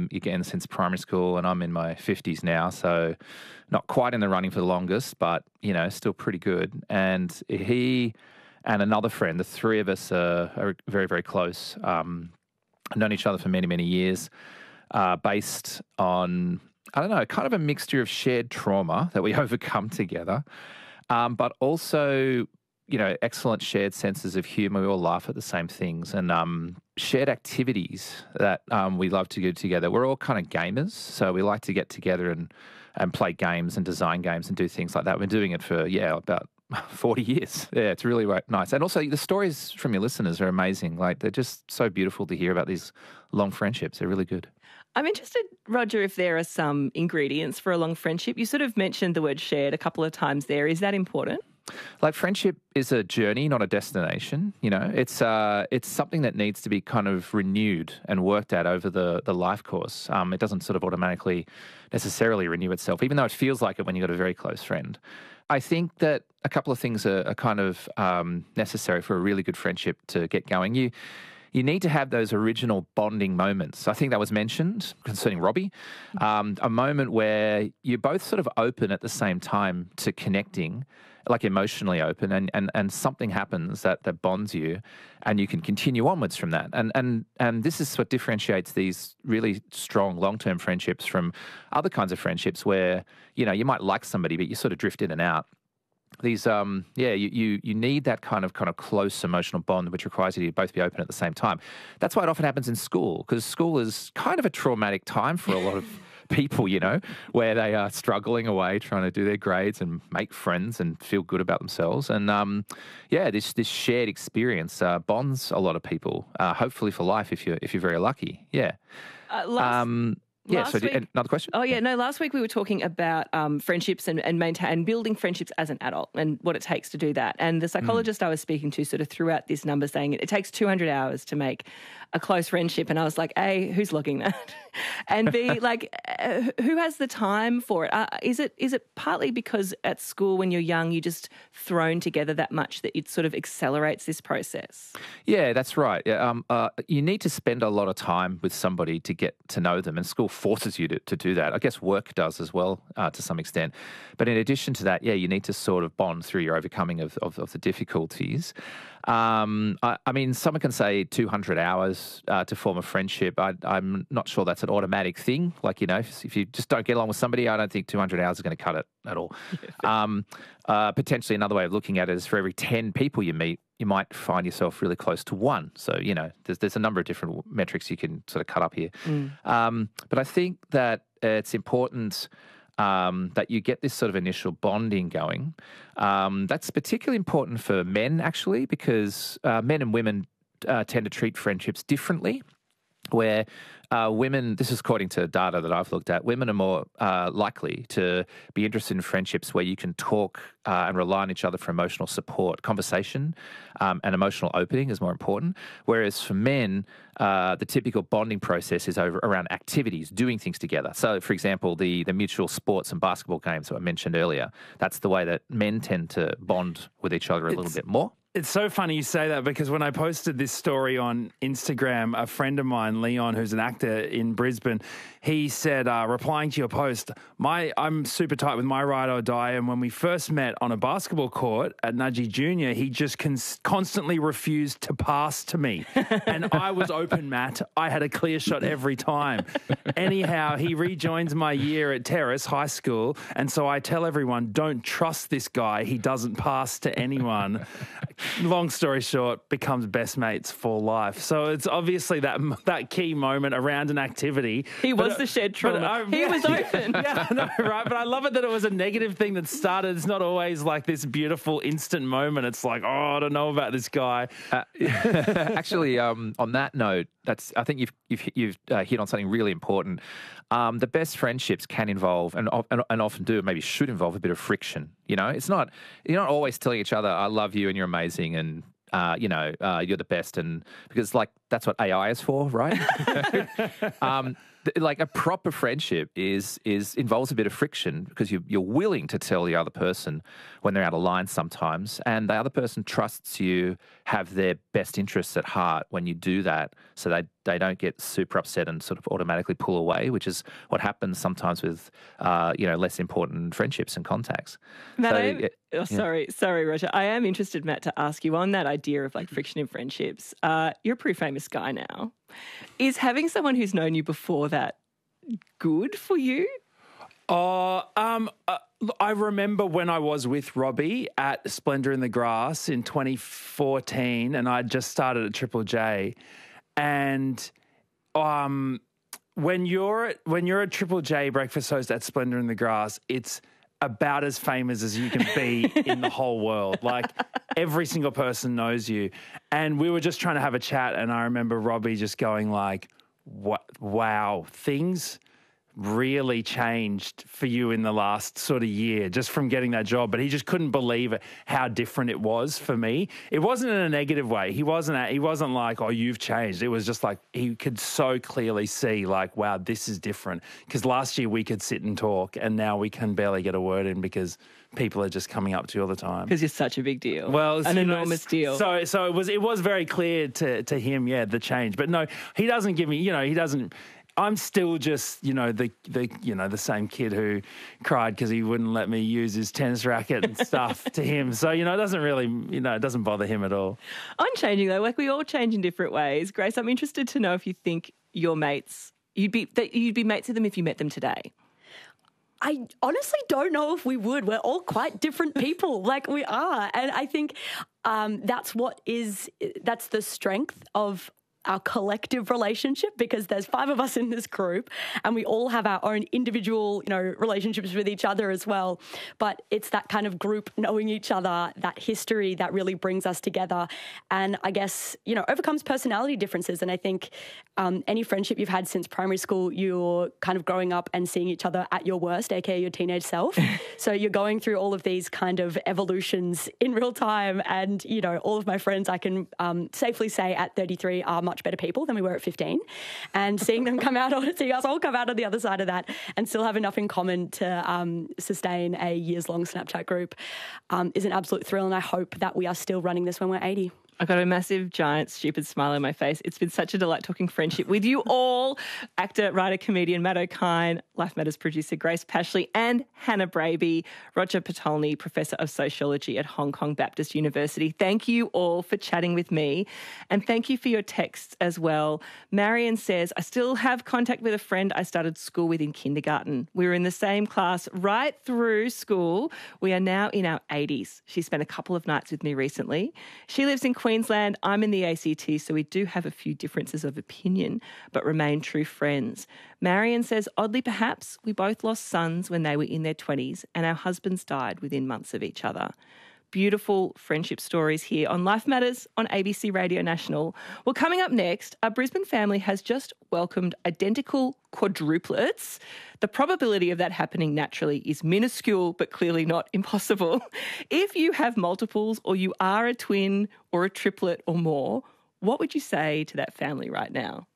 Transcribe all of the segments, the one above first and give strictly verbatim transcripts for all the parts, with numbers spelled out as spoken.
him again since primary school, and I'm in my fifties now, so not quite in the running for the longest, but, you know, still pretty good. And he and another friend, the three of us are, are very, very close. Um, known each other for many, many years, uh, based on, I don't know, kind of a mixture of shared trauma that we overcome together, um, but also, you know, excellent shared senses of humour. We all laugh at the same things, and um, shared activities that um, we love to do together. We're all kind of gamers, so we like to get together and, and play games and design games and do things like that. We've been doing it for, yeah, about forty years. Yeah, it's really nice. And also the stories from your listeners are amazing. Like, they're just so beautiful to hear about these long friendships. They're really good. I'm interested, Roger, if there are some ingredients for a long friendship. You sort of mentioned the word shared a couple of times there. Is that important? Like, friendship is a journey, not a destination. You know, it's uh, it's something that needs to be kind of renewed and worked at over the, the life course. Um, it doesn't sort of automatically necessarily renew itself, even though it feels like it when you've got a very close friend. I think that a couple of things are, are kind of um, necessary for a really good friendship to get going. You you need to have those original bonding moments. I think that was mentioned concerning Robbie, um, a moment where you're both sort of open at the same time to connecting, like emotionally open, and, and, and something happens that, that bonds you, and you can continue onwards from that. And and and this is what differentiates these really strong long-term friendships from other kinds of friendships where, you know, you might like somebody, but you sort of drift in and out. These, um, yeah, you, you you need that kind of kind of close emotional bond, which requires you to both be open at the same time. That's why it often happens in school, because school is kind of a traumatic time for a lot of people, you know, where they are struggling away, trying to do their grades and make friends and feel good about themselves. And um, yeah, this this shared experience uh, bonds a lot of people, uh, hopefully for life if you're if you're very lucky. Yeah. Uh, last, um, yeah. last So week, did, another question? Oh yeah, no. Last week we were talking about um, friendships and and maintain and building friendships as an adult and what it takes to do that. And the psychologist mm. I was speaking to sort of threw out this number saying it, it takes two hundred hours to make a close friendship. And I was like, A, who's logging that? And B, like, uh, who has the time for it? Uh, is it is it partly because at school when you're young you're just thrown together that much that it sort of accelerates this process? Yeah, that's right. Yeah, um, uh, you need to spend a lot of time with somebody to get to know them, and school forces you to, to do that. I guess work does as well uh, to some extent. But in addition to that, yeah, you need to sort of bond through your overcoming of, of, of the difficulties. Um, I, I mean, someone can say two hundred hours uh, to form a friendship. I, I'm not sure that's an automatic thing. Like, you know, if, if you just don't get along with somebody, I don't think two hundred hours is going to cut it at all. Yeah, um, uh, potentially another way of looking at it is for every ten people you meet, you might find yourself really close to one. So, you know, there's, there's a number of different metrics you can sort of cut up here. Mm. Um, but I think that it's important Um, that you get this sort of initial bonding going. Um, that's particularly important for men, actually, because uh, men and women uh, tend to treat friendships differently, where uh, women, this is according to data that I've looked at, women are more uh, likely to be interested in friendships where you can talk uh, and rely on each other for emotional support. Conversation um, and emotional opening is more important, whereas for men, uh, the typical bonding process is over around activities, doing things together. So, for example, the, the mutual sports and basketball games that I mentioned earlier, that's the way that men tend to bond with each other a it's, little bit more. It's so funny you say that, because when I posted this story on Instagram, a friend of mine, Leon, who's an actor in Brisbane, he said, uh, replying to your post, "My I'm super tight with my ride or die, and when we first met on a basketball court at Nudgee Junior, he just cons- constantly refused to pass to me. And I was open, Matt. I had a clear shot every time. Anyhow, he rejoins my year at Terrace High School, and so I tell everyone, don't trust this guy. He doesn't pass to anyone." Long story short, becomes best mates for life. So it's obviously that that key moment around an activity. He was but, the shared trauma. But, uh, he yeah, was open. Yeah, I know, right? But I love it that it was a negative thing that started. It's not always like this beautiful instant moment. It's like, oh, I don't know about this guy. Uh, actually, um, on that note, that's I think you've you've, you've uh, hit on something really important. Um, the best friendships can involve, and, and and often do, maybe should involve a bit of friction. You know, it's not you're not always telling each other, "I love you" and "You're amazing" and uh, you know uh, "You're the best," and because like that's what A I is for, right? um, th- like a proper friendship is is involves a bit of friction, because you you're willing to tell the other person when they're out of line sometimes, and the other person trusts you have their best interests at heart when you do that, so they they don't get super upset and sort of automatically pull away, which is what happens sometimes with, uh, you know, less important friendships and contacts. Matt, so, I am, yeah, oh, sorry, sorry, Roger. I am interested, Matt, to ask you on that idea of like friction in friendships. Uh, you're a pretty famous guy now. Is having someone who's known you before that good for you? Oh, um, uh, I remember when I was with Robbie at Splendour in the Grass in twenty fourteen, and I'd just started at Triple J, and um, when you're at, when you're a Triple J breakfast host at Splendour in the Grass, it's about as famous as you can be in the whole world. Like every single person knows you, and we were just trying to have a chat, and I remember Robbie just going like, "What? Wow, things." really changed for you in the last sort of year just from getting that job. But he just couldn't believe it, how different it was for me. It wasn't in a negative way. He wasn't, he wasn't like, oh, you've changed. It was just like he could so clearly see like, wow, this is different. Because last year we could sit and talk and now we can barely get a word in because people are just coming up to you all the time. Because you're such a big deal. Well, an know, enormous deal. So, so it was. It was very clear to to him, yeah, the change. But no, he doesn't give me. You know, he doesn't. I'm still just, you know, the the you know the same kid who cried because he wouldn't let me use his tennis racket and stuff to him. So you know, it doesn't really, you know, it doesn't bother him at all. I'm changing though. Like we all change in different ways. Grace, I'm interested to know if you think your mates, you'd be that you'd be mates with them if you met them today. I honestly don't know if we would. We're all quite different people, like we are. And I think um, that's what is, that's the strength of our collective relationship, because there's five of us in this group and we all have our own individual, you know, relationships with each other as well. But it's that kind of group knowing each other, that history that really brings us together. And I guess, you know, overcomes personality differences. And I think um, any friendship you've had since primary school, you're kind of growing up and seeing each other at your worst, aka your teenage self. So you're going through all of these kind of evolutions in real time. And, you know, all of my friends, I can um, safely say at thirty-three are much better people than we were at fifteen, and seeing them come out, seeing us all come out on the other side of that and still have enough in common to um, sustain a years-long Snapchat group um, is an absolute thrill, and I hope that we are still running this when we're eighty. I've got a massive, giant, stupid smile on my face. It's been such a delight talking friendship with you all. Actor, writer, comedian Matt Okine, Life Matters producer Grace Pashley, and Hannah Braby, Roger Patolny, Professor of Sociology at Hong Kong Baptist University. Thank you all for chatting with me, and thank you for your texts as well. Marion says, I still have contact with a friend I started school with in kindergarten. We were in the same class right through school. We are now in our eighties. She spent a couple of nights with me recently. She lives in Queensland. I'm in the A C T, so we do have a few differences of opinion, but remain true friends. Marion says, oddly perhaps, we both lost sons when they were in their twenties and our husbands died within months of each other. Beautiful friendship stories here on Life Matters on A B C Radio National. Well, coming up next, a Brisbane family has just welcomed identical quadruplets. The probability of that happening naturally is minuscule, but clearly not impossible. If you have multiples or you are a twin or a triplet or more, what would you say to that family right now?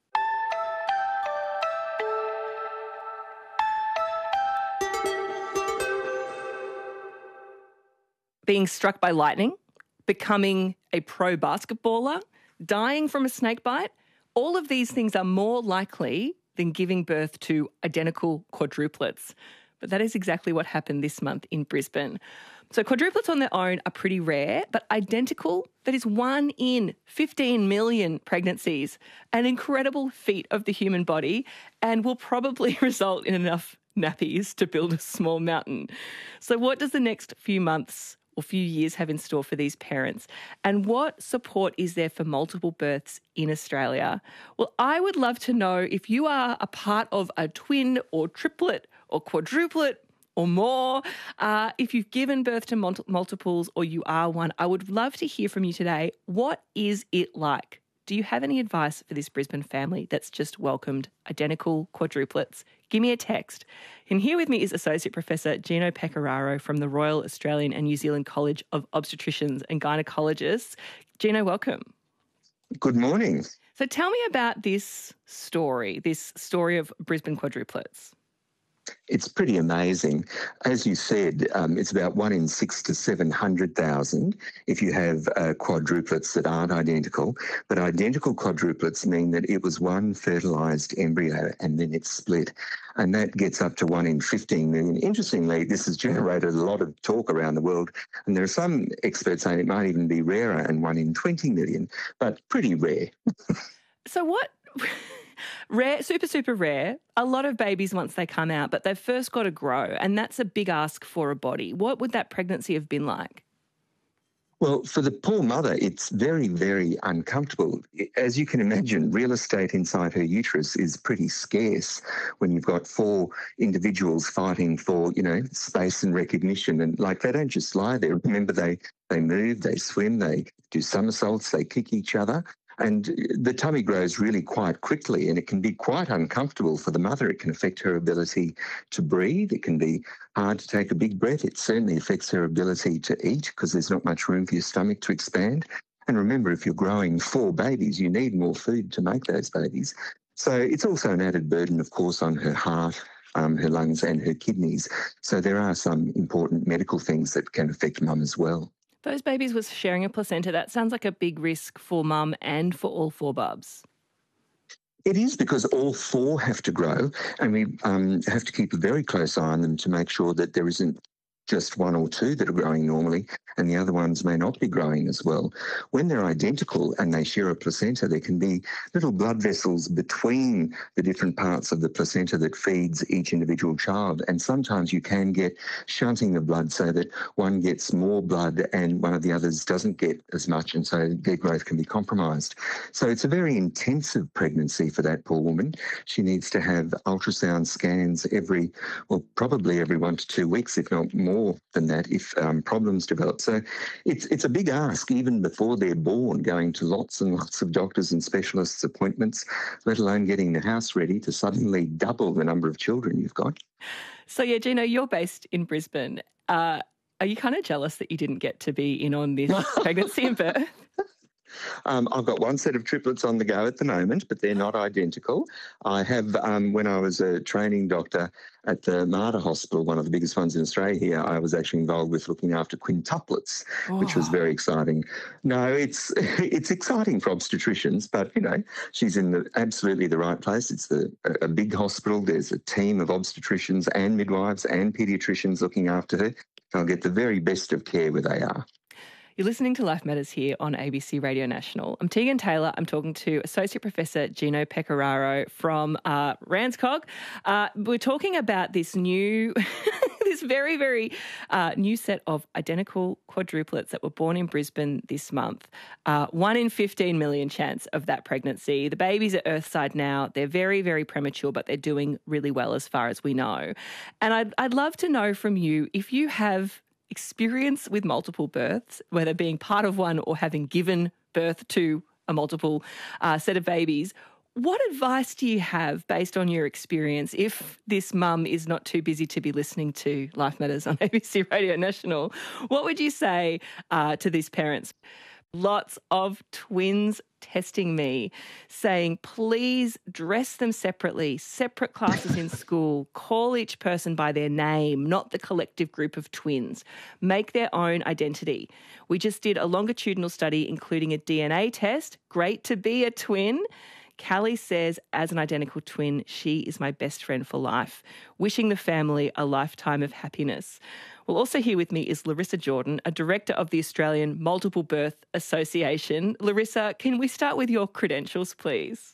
Being struck by lightning, becoming a pro basketballer, dying from a snake bite, all of these things are more likely than giving birth to identical quadruplets. But that is exactly what happened this month in Brisbane. So quadruplets on their own are pretty rare, but identical, that is one in fifteen million pregnancies, an incredible feat of the human body, and will probably result in enough nappies to build a small mountain. So what does the next few months or few years have in store for these parents? And what support is there for multiple births in Australia? Well, I would love to know if you are a part of a twin or triplet or quadruplet or more. Uh, if you've given birth to mul- multiples or you are one, I would love to hear from you today. What is it like? Do you have any advice for this Brisbane family that's just welcomed identical quadruplets? Give me a text. And here with me is Associate Professor Gino Pecoraro from the Royal Australian and New Zealand College of Obstetricians and Gynecologists. Gino, welcome. Good morning. So tell me about this story, this story of Brisbane quadruplets. It's pretty amazing. As you said, um, it's about one in six to seven hundred thousand if you have uh, quadruplets that aren't identical. But identical quadruplets mean that it was one fertilised embryo and then it split, and that gets up to one in fifteen million. Interestingly, this has generated a lot of talk around the world, and there are some experts saying it might even be rarer and one in twenty million, but pretty rare. So what? Rare, super, super rare. A lot of babies once they come out, but they've first got to grow, and that's a big ask for a body. What would that pregnancy have been like? Well, for the poor mother, it's very, very uncomfortable. As you can imagine, real estate inside her uterus is pretty scarce when you've got four individuals fighting for, you know, space and recognition. And like, they don't just lie there. Remember, they, they move, they swim, they do somersaults, they kick each other. And the tummy grows really quite quickly, and it can be quite uncomfortable for the mother. It can affect her ability to breathe. It can be hard to take a big breath. It certainly affects her ability to eat because there's not much room for your stomach to expand. And remember, if you're growing four babies, you need more food to make those babies. So it's also an added burden, of course, on her heart, um, her lungs and her kidneys. So there are some important medical things that can affect mum as well. Those babies was sharing a placenta. That sounds like a big risk for mum and for all four bubs. It is, because all four have to grow, and we um, have to keep a very close eye on them to make sure that there isn't just one or two that are growing normally and the other ones may not be growing as well. When they're identical and they share a placenta, there can be little blood vessels between the different parts of the placenta that feeds each individual child. And sometimes you can get shunting of blood so that one gets more blood and one of the others doesn't get as much, and so their growth can be compromised. So it's a very intensive pregnancy for that poor woman. She needs to have ultrasound scans every, well, probably every one to two weeks, if not more than that, if um, problems develop. So it's it's a big ask even before they're born, going to lots and lots of doctors and specialists' appointments, let alone getting the house ready to suddenly double the number of children you've got. So, yeah, Gino, you're based in Brisbane. Uh, are you kind of jealous that you didn't get to be in on this pregnancy and birth? Um, I've got one set of triplets on the go at the moment, but they're not identical. I have, um, when I was a training doctor at the Mater Hospital, one of the biggest ones in Australia here, I was actually involved with looking after quintuplets, oh. which was very exciting. No, it's it's exciting for obstetricians, but, you know, she's in the, absolutely the right place. It's the, a big hospital. There's a team of obstetricians and midwives and paediatricians looking after her. I'll get the very best of care where they are. You're listening to Life Matters here on A B C Radio National. I'm Tegan Taylor. I'm talking to Associate Professor Gino Pecoraro from uh, RANZCOG. Uh, we're talking about this new, this very, very uh, new set of identical quadruplets that were born in Brisbane this month. Uh, one in fifteen million chance of that pregnancy. The babies are earthside now. They're very, very premature, but they're doing really well as far as we know. And I'd, I'd love to know from you if you have experience with multiple births, whether being part of one or having given birth to a multiple uh, set of babies. What advice do you have based on your experience if this mum is not too busy to be listening to Life Matters on A B C Radio National? What would you say uh, to these parents? Lots of twins testing me, saying, please dress them separately, separate classes in school, call each person by their name, not the collective group of twins, make their own identity. We just did a longitudinal study, including a D N A test. Great to be a twin. Callie says, as an identical twin, she is my best friend for life. Wishing the family a lifetime of happiness. Well, also here with me is Larissa Jordan, a director of the Australian Multiple Birth Association. Larissa, can we start with your credentials, please?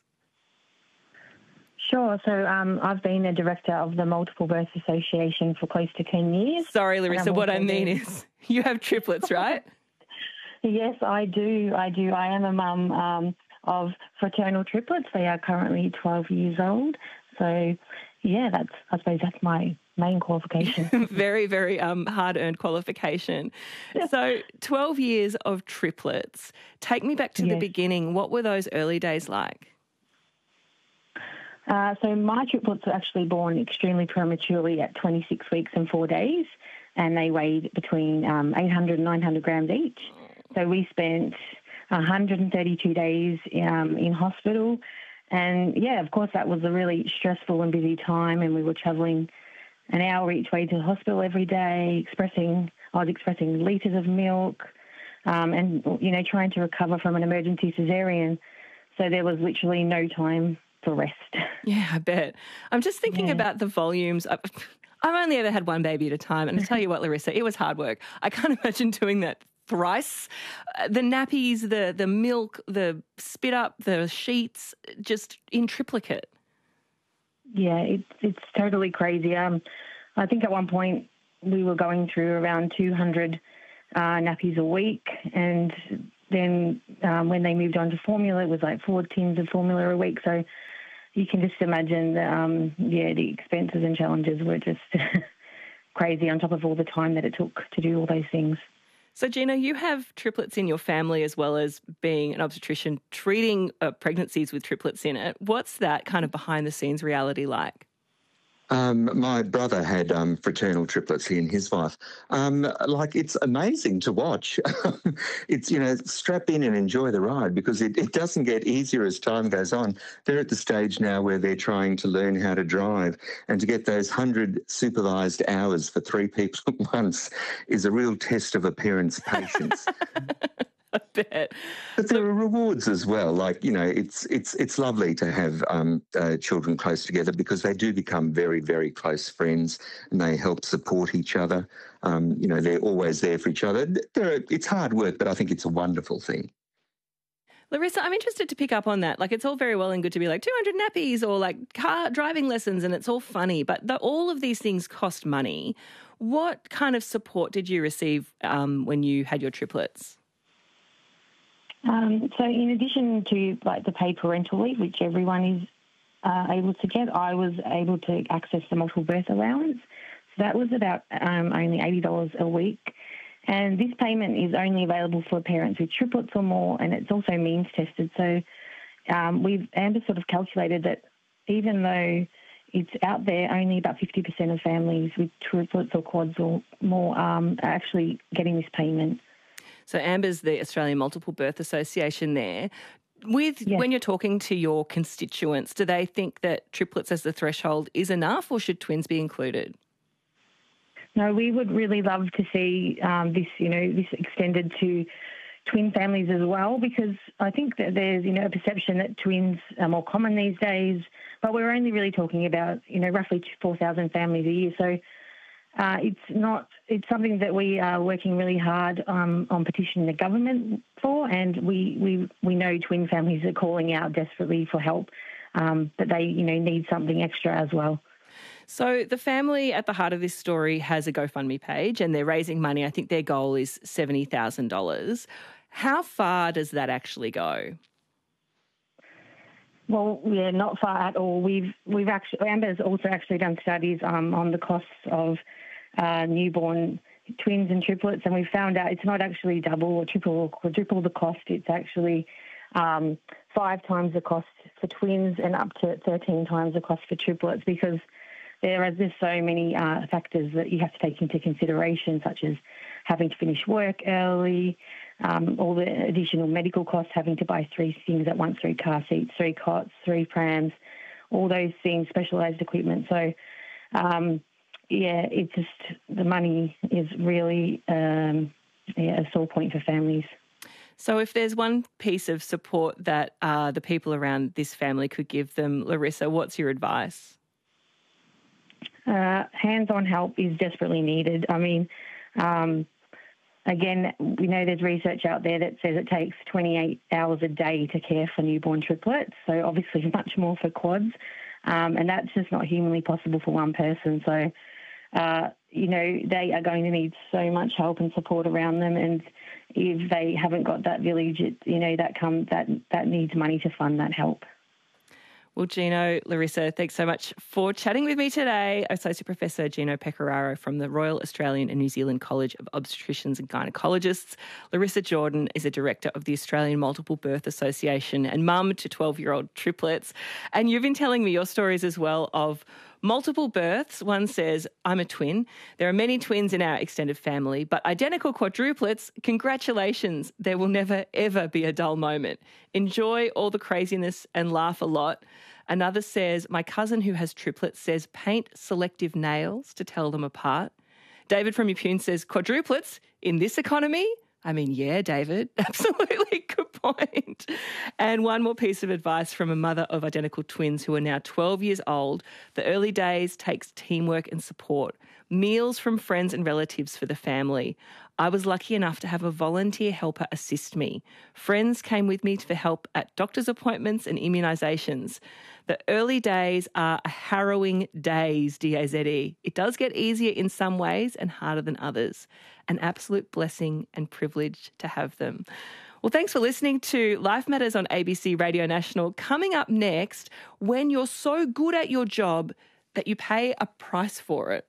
Sure. So um, I've been a director of the Multiple Birth Association for close to ten years. Sorry, Larissa, what I mean been... is you have triplets, right? Yes, I do. I do. I am a mum um, of fraternal triplets. They are currently twelve years old. So, yeah, that's I suppose that's my main qualification. very, very um, hard-earned qualification. So twelve years of triplets. Take me back to yes. the beginning. What were those early days like? Uh, so my triplets were actually born extremely prematurely at twenty-six weeks and four days, and they weighed between um, eight hundred and nine hundred grams each. So we spent one hundred thirty-two days um, in hospital. And, yeah, of course, that was a really stressful and busy time, and we were travelling an hour each way to the hospital every day, expressing, I was expressing litres of milk, um, and, you know, trying to recover from an emergency caesarean. So there was literally no time for rest. Yeah, I bet. I'm just thinking Yeah. about the volumes. I've, I've only ever had one baby at a time. And I tell you what, Larissa, it was hard work. I can't imagine doing that thrice. Uh, the nappies, the the milk, the spit up, the sheets, just in triplicate. Yeah, it's it's totally crazy. Um, I think at one point we were going through around two hundred uh, nappies a week, and then um, when they moved on to formula, it was like four tins of formula a week. So you can just imagine that, um, yeah, the expenses and challenges were just crazy on top of all the time that it took to do all those things. So, Gina, you have triplets in your family as well as being an obstetrician treating uh, pregnancies with triplets in it. What's that kind of behind-the-scenes reality like? Um, my brother had um, fraternal triplets, he and his wife. Um, like, it's amazing to watch. It's, you know, strap in and enjoy the ride, because it, it doesn't get easier as time goes on. They're at the stage now where they're trying to learn how to drive, and to get those one hundred supervised hours for three people at once is a real test of a parent's patience. I bet. But there are rewards as well. Like, you know, it's it's it's lovely to have um, uh, children close together, because they do become very, very close friends, and they help support each other. Um, you know, they're always there for each other. They're, it's hard work, but I think it's a wonderful thing. Larissa, I'm interested to pick up on that. Like, it's all very well and good to be like two hundred nappies or like car driving lessons, and it's all funny, but the, all of these things cost money. What kind of support did you receive um, when you had your triplets? Um, so in addition to like the paid parental leave, which everyone is uh, able to get, I was able to access the multiple birth allowance. So that was about um, only eighty dollars a week. And this payment is only available for parents with triplets or more, and it's also means tested. So um, we've, Amber sort of calculated that even though it's out there, only about fifty percent of families with triplets or quads or more um, are actually getting this payment. So Amber's the Australian Multiple Birth Association there. With Yes. When you're talking to your constituents, do they think that triplets as the threshold is enough, or should twins be included? No, we would really love to see um, this, you know, this extended to twin families as well, because I think that there's, you know, a perception that twins are more common these days, but we're only really talking about, you know, roughly four thousand families a year. So Uh, it's not. It's something that we are working really hard um, on petitioning the government for, and we, we we know twin families are calling out desperately for help, um, but they you know need something extra as well. So the family at the heart of this story has a GoFundMe page, and they're raising money. I think their goal is seventy thousand dollars. How far does that actually go? Well, yeah, not far at all. We've we've actually Amber's also actually done studies um, on the costs of uh, newborn twins and triplets, and we found out it's not actually double or triple or quadruple the cost. It's actually um, five times the cost for twins and up to thirteen times the cost for triplets, because there are just so many uh, factors that you have to take into consideration, such as having to finish work early, um, all the additional medical costs, having to buy three things at once, three car seats, three cots, three prams, all those things, specialised equipment. So, um, yeah, it's just the money is really um, yeah, a sore point for families. So if there's one piece of support that uh, the people around this family could give them, Larissa, what's your advice? Uh, hands-on help is desperately needed. I mean, um, again, we know there's research out there that says it takes twenty-eight hours a day to care for newborn triplets, so obviously much more for quads, um, and that's just not humanly possible for one person. So, uh, you know, they are going to need so much help and support around them, and if they haven't got that village, it, you know, that come that that needs money to fund that help. Well, Gino, Larissa, thanks so much for chatting with me today. Associate Professor Gino Pecoraro from the Royal Australian and New Zealand College of Obstetricians and Gynecologists. Larissa Jordan is a director of the Australian Multiple Birth Association and mum to twelve-year-old triplets. And you've been telling me your stories as well of Multiple births, one says, I'm a twin. There are many twins in our extended family, but identical quadruplets, congratulations. There will never, ever be a dull moment. Enjoy all the craziness and laugh a lot. Another says, my cousin who has triplets says, paint selective nails to tell them apart. David from Yeppoon says, quadruplets in this economy? I mean, yeah, David, absolutely good point. And one more piece of advice from a mother of identical twins who are now twelve years old. The early days takes teamwork and support. Meals from friends and relatives for the family. I was lucky enough to have a volunteer helper assist me. Friends came with me for help at doctor's appointments and immunisations. The early days are a harrowing days, D A Z E. It does get easier in some ways and harder than others. An absolute blessing and privilege to have them. Well, thanks for listening to Life Matters on A B C Radio National. Coming up next, when you're so good at your job that you pay a price for it.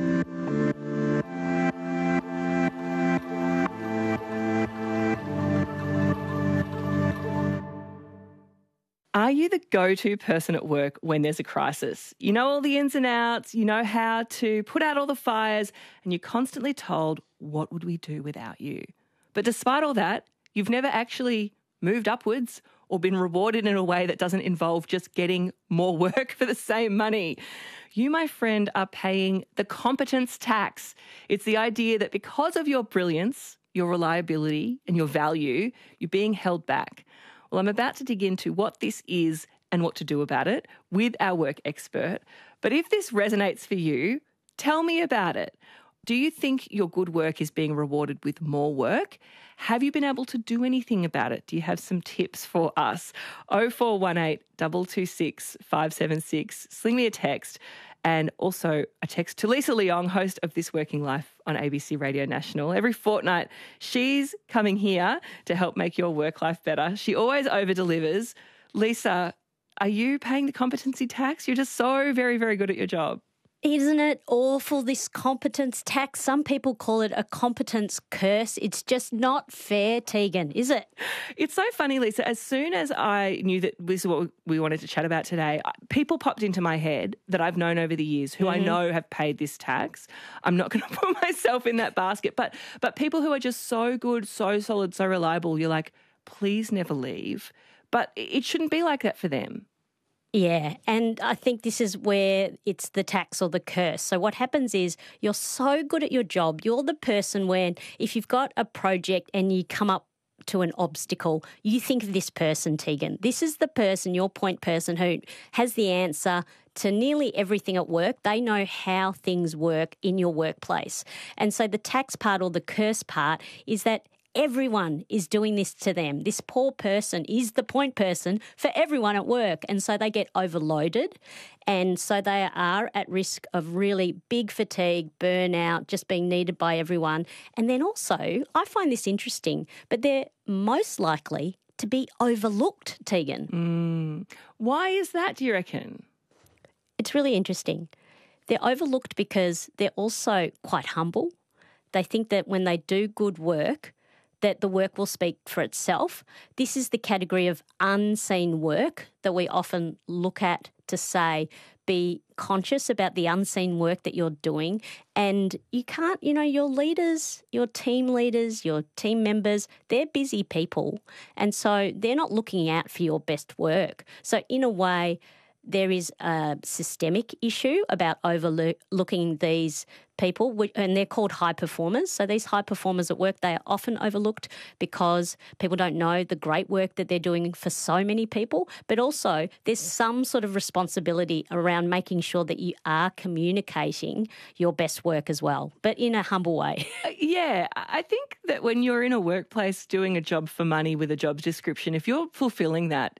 Are you the go-to person at work when there's a crisis? You know all the ins and outs, you know how to put out all the fires, and you're constantly told, what would we do without you? But despite all that, you've never actually moved upwards or been rewarded in a way that doesn't involve just getting more work for the same money. You, my friend, are paying the competence tax. It's the idea that because of your brilliance, your reliability, and your value, you're being held back. Well, I'm about to dig into what this is and what to do about it with our work expert. But if this resonates for you, tell me about it. Do you think your good work is being rewarded with more work? Have you been able to do anything about it? Do you have some tips for us? oh four one eight, two two six, five seven six. Sling me a text. And also a text to Lisa Leong, host of This Working Life on A B C Radio National. Every fortnight, she's coming here to help make your work life better. She always over-delivers. Lisa, are you paying the competency tax? You're just so very, very good at your job. Isn't it awful, this competence tax? Some people call it a competence curse. It's just not fair, Tegan, is it? It's so funny, Lisa. As soon as I knew that this is what we wanted to chat about today, people popped into my head that I've known over the years who mm-hmm. I know have paid this tax. I'm not going to put myself in that basket. But but people who are just so good, so solid, so reliable, you're like, please never leave. But it shouldn't be like that for them. Yeah, and I think this is where it's the tax or the curse. So what happens is you're so good at your job, you're the person when if you've got a project and you come up to an obstacle, you think of this person, Tegan. This is the person, your point person, who has the answer to nearly everything at work. They know how things work in your workplace. And so the tax part or the curse part is that everyone is doing this to them. This poor person is the point person for everyone at work. And so they get overloaded. And so they are at risk of really big fatigue, burnout, just being needed by everyone. And then also, I find this interesting, but they're most likely to be overlooked, Tegan. Mm. Why is that, do you reckon? It's really interesting. They're overlooked because they're also quite humble. They think that when they do good work, that the work will speak for itself. This is the category of unseen work that we often look at to say, be conscious about the unseen work that you're doing. And you can't, you know, your leaders, your team leaders, your team members, they're busy people. And so they're not looking out for your best work. So in a way, there is a systemic issue about overlooking these people, and they're called high performers. So these high performers at work, they are often overlooked because people don't know the great work that they're doing for so many people, but also there's some sort of responsibility around making sure that you are communicating your best work as well, but in a humble way. Yeah, I think that when you're in a workplace doing a job for money with a job description, if you're fulfilling that,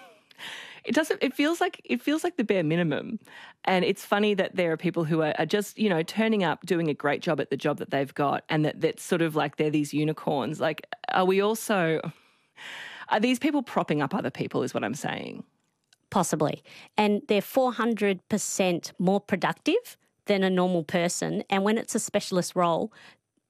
It doesn't. It feels like it feels like the bare minimum, and it's funny that there are people who are, are just you know turning up, doing a great job at the job that they've got, and that that's sort of like they're these unicorns. Like, are we also? Are these people propping up other people? Is what I'm saying. Possibly, and they're four hundred percent more productive than a normal person, and when it's a specialist role,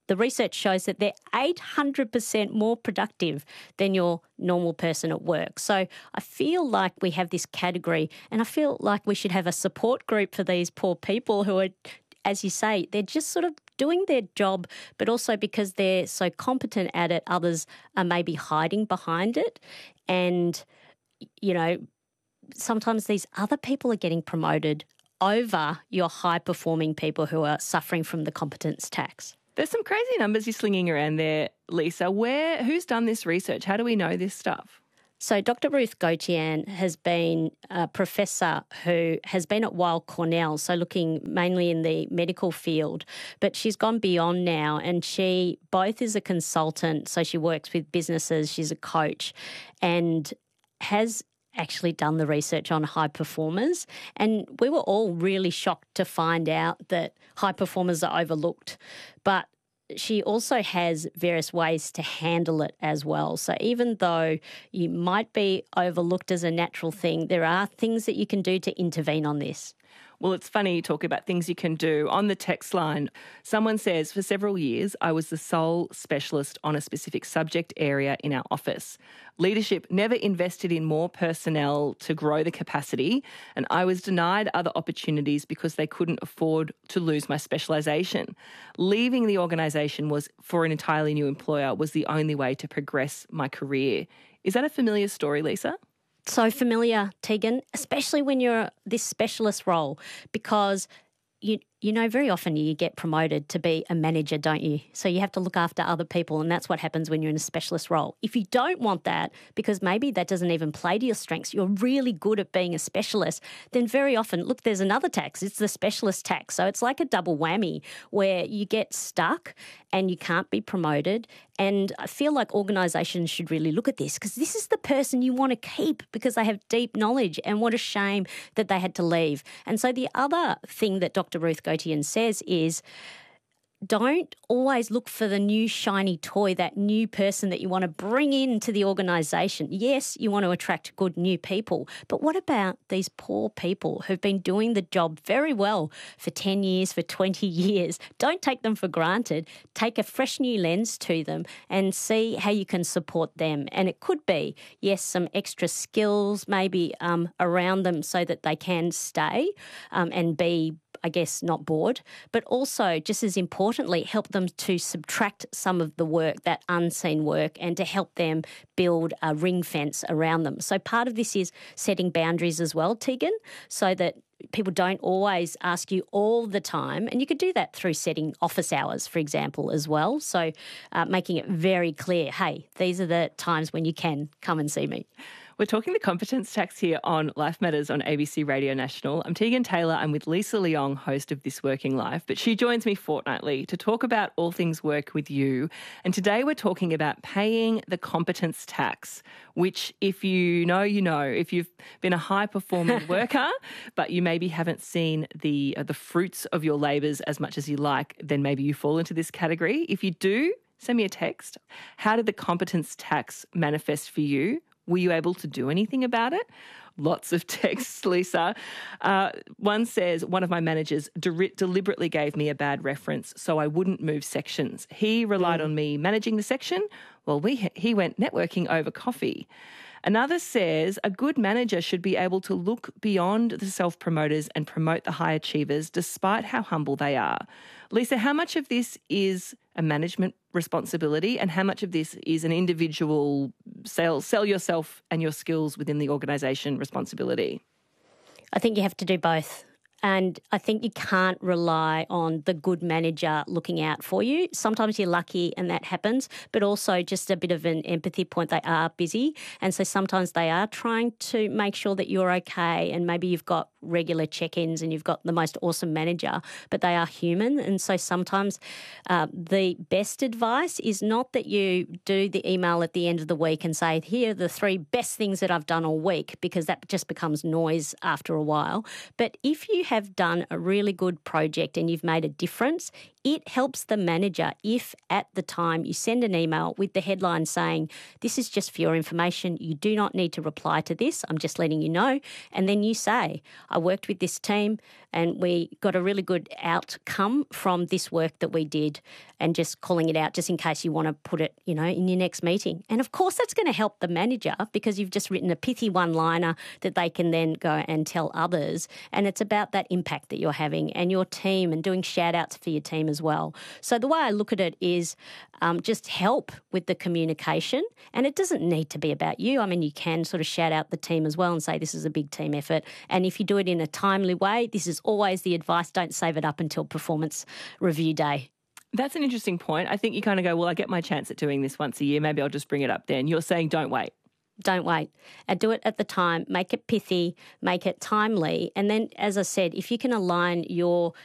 the research shows that they're eight hundred percent more productive than your normal person at work. So I feel like we have this category, and I feel like we should have a support group for these poor people who are, as you say, they're just sort of doing their job, but also because they're so competent at it, others are maybe hiding behind it. And, you know, sometimes these other people are getting promoted over your high-performing people who are suffering from the competence tax. There's some crazy numbers you're slinging around there, Lisa. Where, who's done this research? How do we know this stuff? So Doctor Ruth Gautian has been a professor who has been at Weill Cornell, so looking mainly in the medical field, but she's gone beyond now, and she both is a consultant, so she works with businesses, she's a coach, and has actually done the research on high performers. And we were all really shocked to find out that high performers are overlooked. But she also has various ways to handle it as well. So even though you might be overlooked as a natural thing, there are things that you can do to intervene on this. Well, it's funny you talk about things you can do. On the text line, someone says, for several years, I was the sole specialist on a specific subject area in our office. Leadership never invested in more personnel to grow the capacity, and I was denied other opportunities because they couldn't afford to lose my specialisation. Leaving the organisation was, for an entirely new employer, was the only way to progress my career. Is that a familiar story, Lisa? So familiar, Tegan, especially when you're this specialist role, because you you know very often you get promoted to be a manager, don't you? So you have to look after other people, and that's what happens when you're in a specialist role. If you don't want that, because maybe that doesn't even play to your strengths, you're really good at being a specialist, then very often, look, there's another tax. It's the specialist tax. So it's like a double whammy where you get stuck and you can't be promoted. And I feel like organisations should really look at this, because this is the person you want to keep because they have deep knowledge, and what a shame that they had to leave. And so the other thing that Doctor Ruth Gautian says is, don't always look for the new shiny toy, that new person that you want to bring into the organisation. Yes, you want to attract good new people, but what about these poor people who've been doing the job very well for ten years, for twenty years? Don't take them for granted. Take a fresh new lens to them and see how you can support them. And it could be, yes, some extra skills maybe um, around them so that they can stay um, and be, I guess, not bored, but also, just as importantly, help them to subtract some of the work, that unseen work, and to help them build a ring fence around them. So part of this is setting boundaries as well, Tegan, so that people don't always ask you all the time. And you could do that through setting office hours, for example, as well. So uh, making it very clear, hey, these are the times when you can come and see me. We're talking the competence tax here on Life Matters on A B C Radio National. I'm Tegan Taylor. I'm with Lisa Leong, host of This Working Life, but she joins me fortnightly to talk about all things work with you. And today we're talking about paying the competence tax, which, if you know, you know. If you've been a high-performing worker, but you maybe haven't seen the uh, the fruits of your labours as much as you like, then maybe you fall into this category. If you do, send me a text. How did the competence tax manifest for you? Were you able to do anything about it? Lots of texts, Lisa. Uh, one says, one of my managers de- deliberately gave me a bad reference so I wouldn't move sections. He relied mm. on me managing the section. Well, we he went networking over coffee. Another says, a good manager should be able to look beyond the self-promoters and promote the high achievers despite how humble they are. Lisa, how much of this is a management responsibility and how much of this is an individual sell, sell yourself and your skills within the organisation responsibility? I think you have to do both. And I think you can't rely on the good manager looking out for you. Sometimes you're lucky and that happens, but also just a bit of an empathy point. They are busy. And so sometimes they are trying to make sure that you're okay. And maybe you've got regular check-ins and you've got the most awesome manager, but they are human. And so sometimes uh, the best advice is not that you do the email at the end of the week and say, here are the three best things that I've done all week, because that just becomes noise after a while. But if you have done a really good project and you've made a difference, it helps the manager if at the time you send an email with the headline saying, this is just for your information, you do not need to reply to this, I'm just letting you know. And then you say, I worked with this team And we got a really good outcome from this work that we did, and just calling it out just in case you want to put it, you know, in your next meeting. And of course, that's going to help the manager because you've just written a pithy one-liner that they can then go and tell others. And it's about that impact that you're having and your team, and doing shout-outs for your team as well. So the way I look at it is um, just help with the communication. And it doesn't need to be about you. I mean, you can sort of shout out the team as well and say this is a big team effort. And if you do it in a timely way, this is always the advice. Don't save it up until performance review day. That's an interesting point. I think you kind of go, well, I get my chance at doing this once a year. Maybe I'll just bring it up then. You're saying don't wait. Don't wait. And do it at the time. Make it pithy, make it timely. And then, as I said, if you can align your